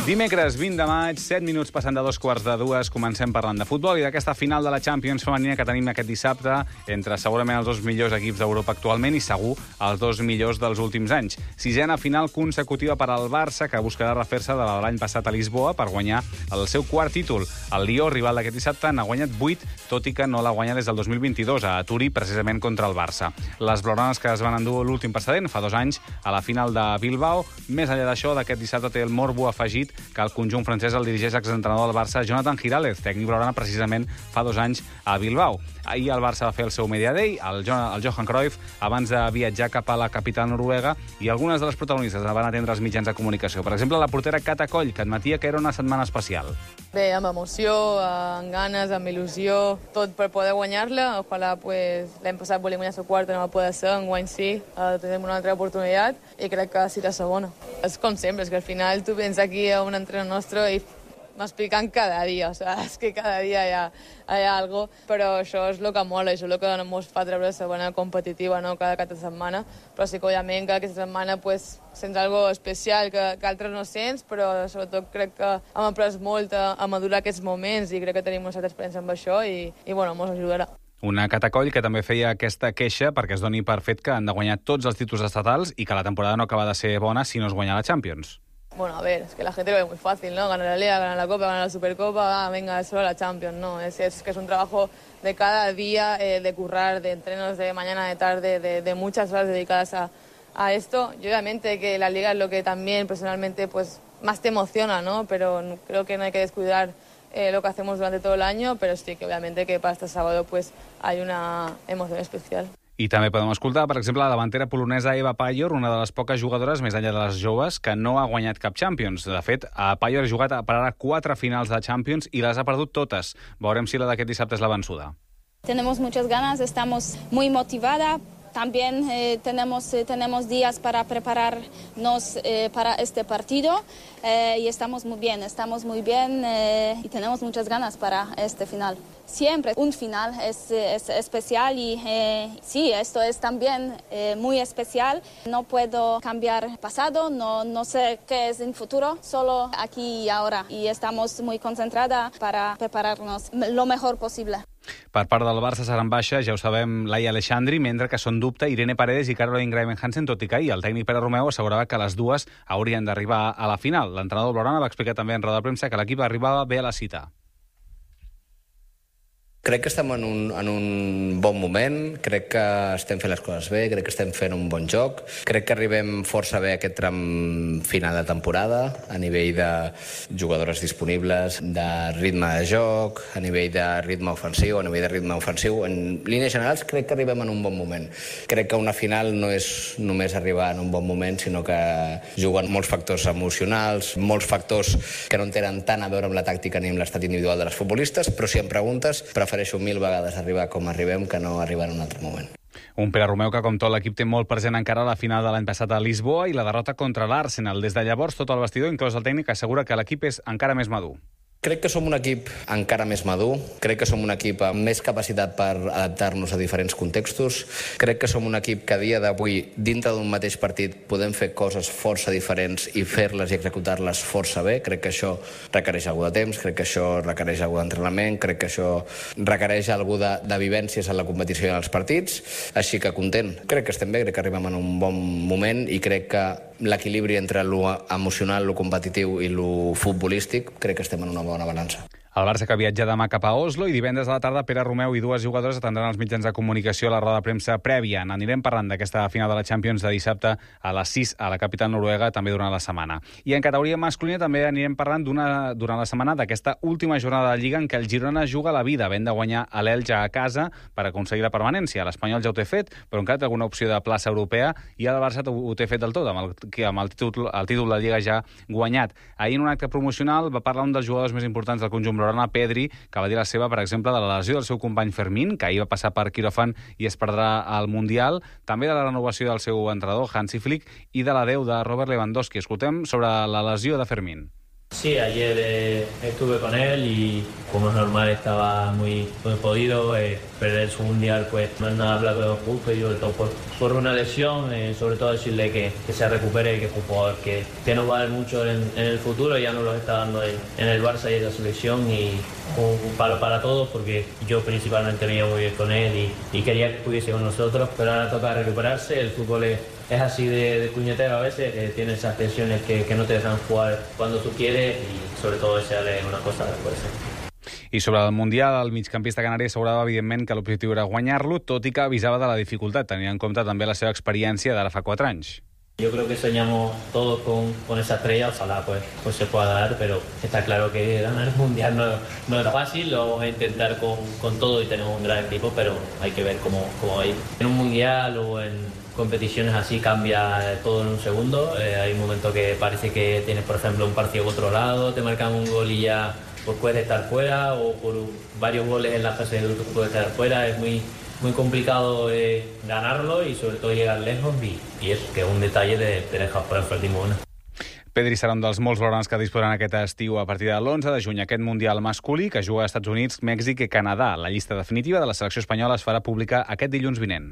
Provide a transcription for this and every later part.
Dimecres 20 de maig, 7 minuts passant de 2:45, comencem parlant de futbol i d'aquesta final de la Champions femenina que tenim aquest dissabte entre segurament els dos millors equips d'Europa actualment i segur els dos millors dels últims anys. Sisena final consecutiva per al Barça, que buscarà refer-se de l'any passat a Lisboa per guanyar el seu quart títol. El Lió, rival d'aquest dissabte, n'ha guanyat 8, tot i que no l'ha guanyat des del 2022 a Turí, precisament contra el Barça. Les blaugranes que es van endur l'últim precedent fa 2 anys a la final de Bilbao. Més enllà d'això, d'aquest dissabte té el morbo afegit que el conjunt francès el dirigeix l'exentrenador del Barça, Jonathan Giraldez, tècnic blaugrana precisament fa 2 anys a Bilbao. Ahir el Barça va fer el seu Media Day, el Johan Cruyff, abans de viatjar cap a la capital noruega, i algunes de les protagonistes van atendre els mitjans de comunicació. Per exemple, la portera Cata Coll, que admetia que era una setmana especial. Bé, amb emoció, amb ganes, amb il·lusió, tot per poder guanyar-la. Ojalà, l'any passat volia guanyar la quarta, no va poder ser, enguany sí, tenim una altra oportunitat i crec que sí la segona. És com sempre, és que al final tu vens aquí a un entrenador nostre i m'expliquen cada dia, o sigui, és que cada dia hi ha algo, però això és el que mola, això és el que ens fa treure la segona competitiva, no? cada setmana, però sí que òbviament que aquesta setmana sents algo especial que altres no sents, però sobretot crec que hem après molt a madurar aquests moments i crec que tenim una certa experiència amb això i bueno, ens ajudarà. Una Cata Coll que també feia aquesta queixa perquè es doni per fet que han de guanyar tots els títols estatals i que la temporada no acaba de ser bona si no es guanya la Champions. Bueno, a ver, es que la gente lo ve muy fácil, ¿no? Ganar la Liga, ganar la Copa, ganar la Supercopa, venga, es solo la Champions, ¿no? Es que es un trabajo de cada día, de currar, de entrenos de mañana, de tarde, de muchas horas dedicadas a esto. Y obviamente que la Liga es lo que también personalmente más te emociona, ¿no? Pero creo que no hay que descuidar lo que hacemos durante todo el año, pero sí que obviamente que para este sábado hay una emoción especial. I també podem escoltar, per exemple, la davantera polonesa Eva Pajor, una de les poques jugadores, més enllà de les joves, que no ha guanyat cap Champions. De fet, Pajor ha jugat per ara 4 finals de Champions i les ha perdut totes. Veurem si la d'aquest dissabte és la vençuda. Tenemos muchas ganas, estamos muy motivada. También tenemos días para prepararnos para este partido y estamos muy bien y tenemos muchas ganas para este final. Siempre un final es especial y sí, esto es también muy especial. No puedo cambiar pasado, no sé qué es en futuro, solo aquí y ahora. Y estamos muy concentradas para prepararnos lo mejor posible. Per part del Barça seran baixa, ja ho sabem, Laia Aleixandri, mentre que són dubte Irene Paredes i Caroline Grimes-Hansen, tot i que ahir el tècnic Pere Romeu assegurava que les dues haurien d'arribar a la final. L'entrenador blaugrana va explicar també en roda de premsa que l'equip arribava bé a la cita. Crec que estem en un bon moment, crec que estem fent les coses bé, crec que estem fent un bon joc, crec que arribem força bé a aquest tram final de temporada, a nivell de jugadores disponibles, de ritme de joc, a nivell de ritme ofensiu, En línies generals crec que arribem en un bon moment. Crec que una final no és només arribar en un bon moment, sinó que juguen molts factors emocionals, molts factors que no tenen tant a veure amb la tàctica ni amb l'estat individual de les futbolistes, però si em preguntes, prefereixo 1000 vegades arribar com arribem que no arribar en un altre moment. Un Pere Romeu que, com tot l'equip, té molt present encara la final de l'any passat a Lisboa i la derrota contra l'Arsenal. Des de llavors, tot el vestidor, inclòs el tècnic, assegura que l'equip és encara més madur. Crec que som un equip encara més madur, crec que som un equip amb més capacitat per adaptar-nos a diferents contextos, crec que som un equip que a dia d'avui, dintre d'un mateix partit, podem fer coses força diferents i fer-les i executar-les força bé. Crec que això requereix algú de temps, crec que això requereix algú d'entrenament, crec que això requereix algú de vivències en la competició i en els partits, així que content. Crec que estem bé, crec que arribem en un bon moment i crec que l'equilibri entre lo emocional, lo competitiu i lo futbolístic, crec que estem en una bona balança. El Barça que viatja demà cap a Oslo i divendres a la tarda Pere Romeu i 2 jugadores atendran els mitjans de comunicació a la roda de premsa prèvia. N'anirem parlant d'aquesta final de la Champions de dissabte a les 6 a la capital noruega també durant la setmana. I en categoria masculina també anirem parlant durant la setmana d'aquesta última jornada de Lliga en què el Girona juga la vida, havent de guanyar a l'Elche a casa per aconseguir la permanència. L'Espanyol ja ho té fet, però encara té alguna opció de plaça europea i el Barça ho té fet del tot, amb el títol de Lliga ja guanyat. Ahir en un acte promocional va parlar un dels jugadors més importants del conjunt blaugrana, Pedri, que va dir la seva, per exemple, de la lesió del seu company Fermín, que ahir va passar per quiròfan i es perdrà al Mundial, també de la renovació del seu entrenador, Hansi Flick, i de l'adeu de Robert Lewandowski. Escoltem sobre la lesió de Fermín. Sí, Sí, ayer estuve con él y como es normal estaba muy podido. Perder su mundial pues no es nada justo y sobre todo por una lesión, sobre todo decirle que se recupere y que es un jugador que nos va a dar mucho en el futuro. Ya nos lo está dando en el Barça y en la selección y para todos, porque yo principalmente me iba muy bien con él y quería que estuviese con nosotros, pero ahora toca recuperarse. El fútbol es así de puñetero a veces, tiene esas tensiones que no te dejan jugar cuando tú quieres y sobre todo desearle una cosa después. I sobre el Mundial, el migcampista canari assegurava, evidentment, que l'objectiu era guanyar-lo, tot i que avisava de la dificultat, tenint en compte també la seva experiència d'ara fa 4 anys. Yo creo que soñamos todos con esa estrella, ojalá pues se pueda dar, pero está claro que ganar el Mundial no es fácil, lo vamos a intentar con todo y tenemos un gran equipo, pero hay que ver cómo va a ir. En un Mundial o en competiciones así cambia todo en un segundo. Hay un momento que parece que tienes, por ejemplo, un partido controlado, te marcan un gol y ya pues puedes estar fuera, o por varios goles en la fase de grupos puedes estar fuera. Es muy complicado ganarlo y sobre todo llegar lejos y es que un detalle de dejar por el último una. Pedri serà un dels molts blaugrans que disposaran aquest estiu a partir de l'11 de juny aquest Mundial masculí que juga a Estats Units, Mèxic i Canadà. La llista definitiva de la selecció espanyola es farà pública aquest dilluns vinent.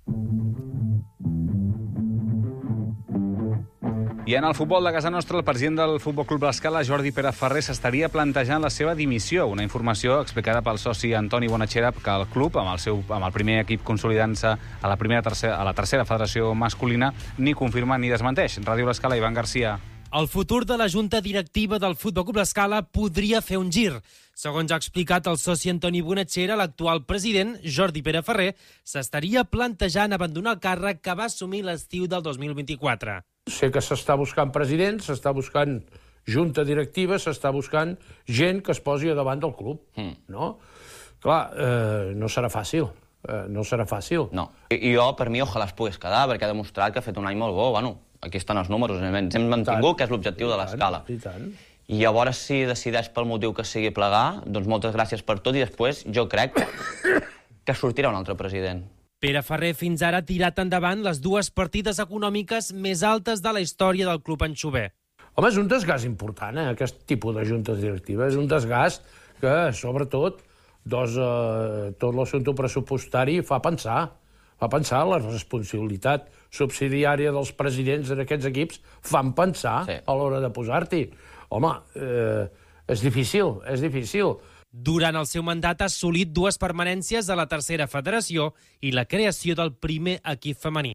I en el futbol de casa nostra, el president del Futbol Club L'Escala, Jordi Pere Ferrer, s'estaria plantejant la seva dimissió. Una informació explicada pel soci Antoni Bonachera, que el club, amb el primer equip consolidant-se a la tercera federació masculina, ni confirma ni desmenteix. Ràdio L'Escala, Ivan Garcia. El futur de la Junta Directiva del Futbol Club L'Escala podria fer un gir. Segons ha explicat el soci Antoni Bonachera, l'actual president, Jordi Pere Ferrer, s'estaria plantejant abandonar el càrrec que va assumir l'estiu del 2024. Sé que s'està buscant president, s'està buscant junta directiva, s'està buscant gent que es posi a davant del club, no? Clar, no serà fàcil, no serà fàcil. No, i jo, per mi, ojalà es pogués quedar, perquè ha demostrat que ha fet un any molt bo. Bueno, aquí estan els números, ens hem mantingut, que és l'objectiu de l'Escala. I llavors, si decideix pel motiu que sigui plegar, doncs moltes gràcies per tot, i després jo crec que sortirà un altre president. Pere Ferrer fins ara ha tirat endavant les 2 partides econòmiques més altes de la història del club anxover. Home, és un desgast important, aquest tipus de juntes directives. És un desgast que, sobretot, tot l'assumpte pressupostari fa pensar la responsabilitat subsidiària dels presidents d'aquests equips, fan pensar a l'hora de posar-t'hi. Home, és difícil, és difícil. Durant el seu mandat ha assolit 2 permanències a la tercera federació i la creació del primer equip femení.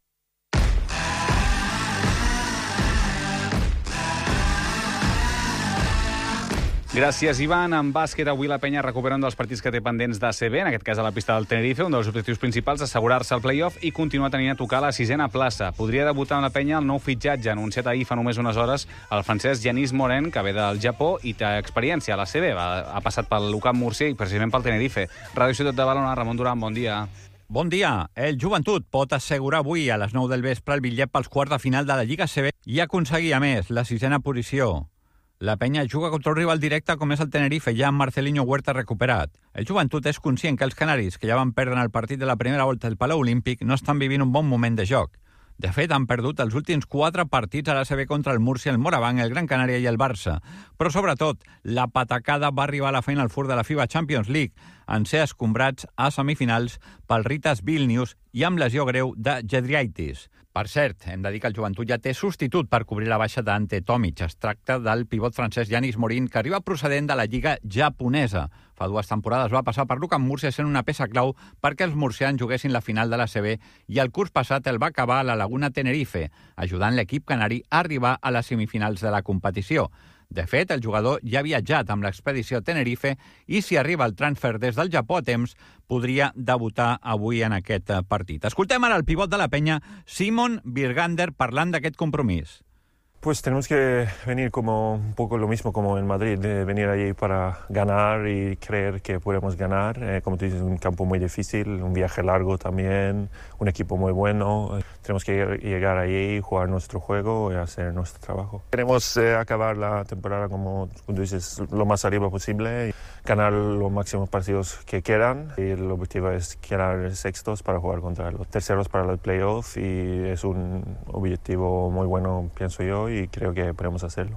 Gràcies, Ivan. En bàsquet, avui la Penya recupera un dels partits que té pendents d'ACB, en aquest cas a la pista del Tenerife. Un dels objectius principals, assegurar-se al play-off i continuar tenint a tocar la 6a plaça. Podria debutar en la Penya el nou fitxatge, anunciat ahir fa només unes hores, el francès Yanis Morin, que ve del Japó i té experiència a l'ACB. Ha passat pel l'UCAM Múrcia i precisament pel Tenerife. Ràdio Ciutat de Badalona, Ramon Duran, bon dia. Bon dia. El Joventut pot assegurar avui a les 9 del vespre el bitllet pels quarts de final de la Lliga ACB i aconseguir, a més, la 6a posició. La Penya juga contra un rival directe com és el Tenerife, ja amb Marcelinho Huerta recuperat. El Joventut és conscient que els canaris, que ja van perdre en el partit de la primera volta del Palau Olímpic, no estan vivint un bon moment de joc. De fet, han perdut els últims 4 partits a l'ACB contra el Múrcia, el Morabanc, el Gran Canària i el Barça. Però, sobretot, la patacada va arribar a la Final Four de la FIBA Champions League, en ser escombrats a semifinals pel Ritas Vilnius i amb lesió greu de Jedriaitis. Per cert, hem de dir que el Joventut ja té substitut per cobrir la baixa d'Ante Tomic. Es tracta del pivot francès Yanis Morin, que arriba procedent de la Lliga japonesa. Fa 2 temporades va passar per l'UCAM Múrcia sent una peça clau perquè els murcians juguessin la final de l'ACB i el curs passat el va acabar a la Laguna Tenerife, ajudant l'equip canari a arribar a les semifinals de la competició. De fet, el jugador ja ha viatjat amb l'expedició Tenerife i si arriba el transfer des del Japó a temps, podria debutar avui en aquest partit. Escoltem ara el pivot de la Penya, Simon Birgander, parlant d'aquest compromís. Pues tenemos que venir como un poco lo mismo como en Madrid, de venir allí para ganar y creer que podemos ganar. Como tú dices, un campo muy difícil, un viaje largo también, un equipo muy bueno. Tenemos que llegar allí, jugar nuestro juego y hacer nuestro trabajo. Queremos acabar la temporada, como tú dices, lo más arriba posible, ganar los máximos partidos que quedan. Y el objetivo es quedar sextos para jugar contra los terceros para el playoff y es un objetivo muy bueno, pienso yo, y creo que podemos hacerlo.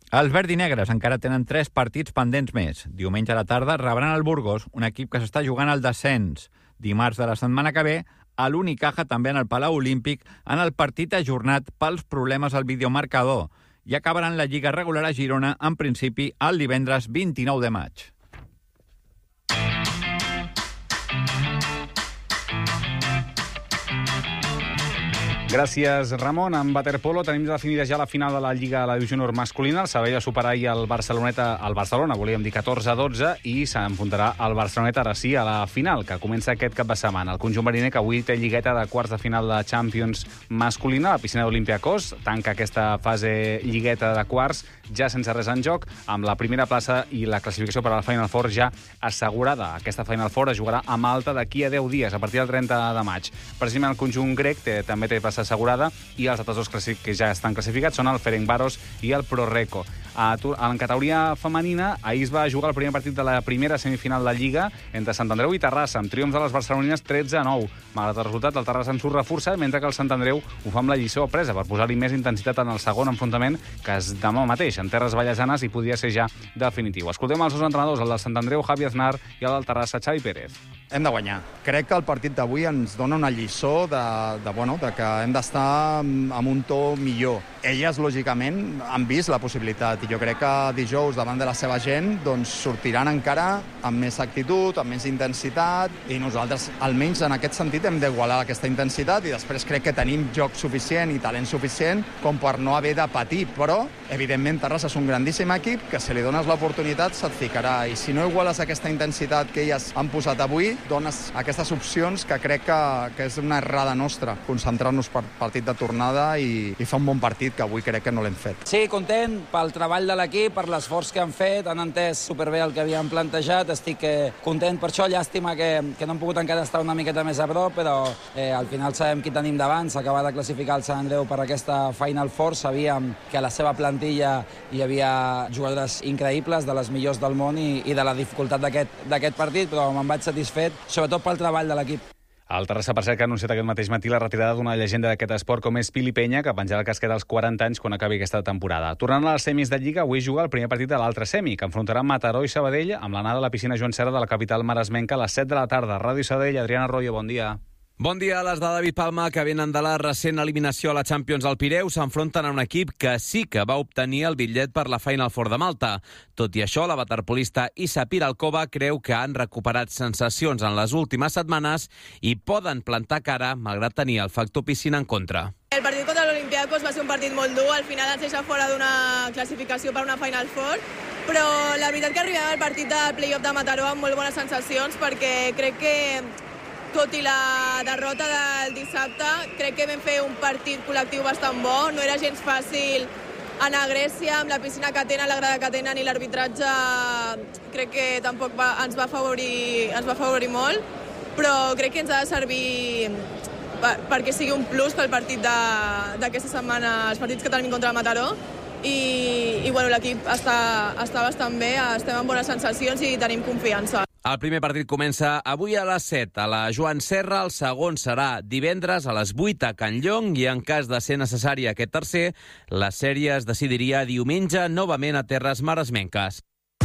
Els verdinegres encara tenen 3 partits pendents més. Diumenge a la tarda rebran el Burgos, un equip que s'està jugant al descens. Dimarts de la setmana que ve, a l'Unicaja també en el Palau Olímpic, en el partit ajornat pels problemes al videomarcador. I acabaran la Lliga regular a Girona, en principi, el divendres 29 de maig. Gràcies, Ramon. En waterpolo tenim definida ja la final de la Lliga de la Divisió Honor masculina. El Sabadell va superar ahir el Barcelona, volíem dir 14-12, i s'enfrontarà el Barceloneta ara sí a la final, que comença aquest cap de setmana. El conjunt mariner, que avui té lligueta de quarts de final de Champions masculina, la piscina d'Olympiacos, tanca aquesta fase lligueta de quarts ja sense res en joc, amb la primera plaça i la classificació per a la Final Four ja assegurada. Aquesta Final Four es jugarà a Malta d'aquí a 10 dies, a partir del 30 de maig. Precisament el conjunt grec també té plaça assegurada, i els altres dos que ja estan classificats són el Ferencváros i el ProReco. En categoria femenina, ahir es va jugar el primer partit de la primera semifinal de Lliga entre Sant Andreu i Terrassa, amb triomf de les barcelonines 13-9. Malgrat el resultat, el Terrassa en surt reforça, mentre que el Sant Andreu ho fa amb la lliçó presa per posar-hi més intensitat en el segon enfrontament, que és demà mateix, en terres vallesanes, i podia ser ja definitiu. Escoltem els dos entrenadors, el del Sant Andreu, Javi Aznar, i el del Terrassa, Xavi Pérez. Hem de guanyar. Crec que el partit d'avui ens dona una lliçó de que hem d'estar amb un to millor. Elles, lògicament, han vist la possibilitat, i jo crec que dijous, davant de la seva gent, doncs sortiran encara amb més actitud, amb més intensitat, i nosaltres, almenys en aquest sentit, hem d'igualar aquesta intensitat, i després crec que tenim joc suficient i talent suficient com per no haver de patir, però, evidentment, Terrassa és un grandíssim equip que, si li dones l'oportunitat, se't ficarà, i si no iguales aquesta intensitat que elles han posat avui, dones aquestes opcions que crec que és una errada nostra, concentrar-nos per partit de tornada i fer un bon partit, que avui crec que no l'hem fet. Sí, content pel treball de l'equip, per l'esforç que han fet, han entès superbé el que havíem plantejat, estic content per això, llàstima que no hem pogut encara estar una miqueta més a prop, però al final sabem qui tenim davant, s'acaba de classificar el Sant Andreu per aquesta Final Four, sabíem que a la seva plantilla hi havia jugadores increïbles, de les millors del món, i de la dificultat d'aquest partit, però me'n vaig satisfet, sobretot pel treball de l'equip. El Terrassa, per cert, que ha anunciat aquest mateix matí la retirada d'una llegenda d'aquest esport com és Pili Penya, que penjarà el casquet als 40 anys quan acabi aquesta temporada. Tornant a les semis de Lliga, avui juga el primer partit de l'altre semi, que enfrontarà Mataró i Sabadell amb l'anada a la piscina Joan Serra de la capital maresmenca a les 7 de la tarda. Ràdio Sabadell, Adriana Arroyo, bon dia. Bon dia. Les de David Palma, que venen de la recent eliminació a la Champions al Pireu, s'enfronten a un equip que sí que va obtenir el bitllet per la Final Four de Malta. Tot i això, la waterpolista Issa Piralkova creu que han recuperat sensacions en les últimes setmanes i poden plantar cara, malgrat tenir el factor piscina en contra. El partit contra l'Olympiacos va ser un partit molt dur, al final ens deixa fora d'una classificació per una Final Four, però la veritat que arribem al partit del play-off de Mataró amb molt bones sensacions, perquè crec que, tot i la derrota del dissabte, crec que vam fer un partit col·lectiu bastant bo. No era gens fàcil anar a Grècia, amb la piscina que tenen, la grada que tenen, i l'arbitratge crec que tampoc ens va afavorir molt, però crec que ens ha de servir perquè sigui un plus pel partit d'aquesta setmana, els partits que tenim contra el Mataró, i bueno, l'equip està bastant bé, estem amb bones sensacions i tenim confiança. El primer partit comença avui a les 7 a la Joan Serra, el segon serà divendres a les 8 a Can Llong, i en cas de ser necessari aquest tercer, la sèrie es decidiria diumenge novament a terres maresmenques.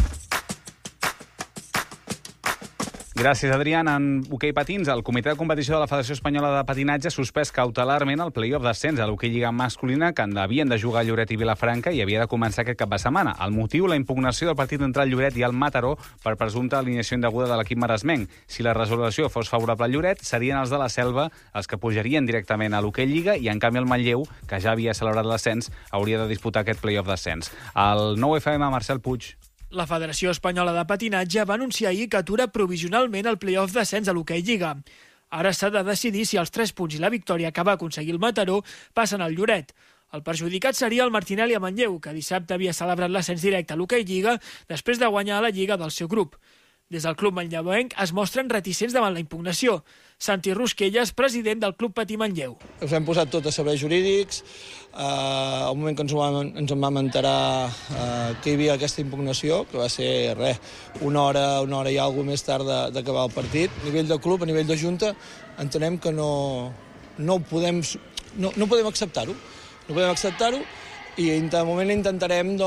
Gràcies, Adrián. En hoquei patins, el Comitè de Competició de la Federació Espanyola de Patinatge ha suspès cautelarment el play-off d'ascens a l'hoquei lliga masculina, que havien de jugar Lloret i Vilafranca i havia de començar aquest cap de setmana. El motiu, la impugnació del partit entre el Lloret i el Mataró per presumpta alineació indeguda de l'equip maresmenc. Si la resolució fos favorable al Lloret, serien els de la Selva els que pujarien directament a l'hoquei lliga, i en canvi el Manlleu, que ja havia celebrat l'ascens, hauria de disputar aquest play-off d'ascens. El 9FM, Marcel Puig. La Federació Espanyola de Patinatge va anunciar ahir que atura provisionalment el play-off d'ascens a l'hoquei lliga. Ara s'ha de decidir si els 3 punts i la victòria que va aconseguir el Mataró passen al Lloret. El perjudicat seria el Martinelli a Manlleu, que dissabte havia celebrat l'ascens directe a l'hoquei lliga després de guanyar a la lliga del seu grup. Des del club manlleuenc es mostren reticents davant la impugnació. Santi Rusquelles, president del Club Patí Manlleu. Us hem posat tot a serveis jurídics. Al moment que ens en vam enterar que hi havia aquesta impugnació, que va ser una hora i alguna més tard d'acabar el partit, a nivell del club, a nivell de Junta, entenem que no podem acceptar-ho. No podem acceptar-ho, i de moment intentarem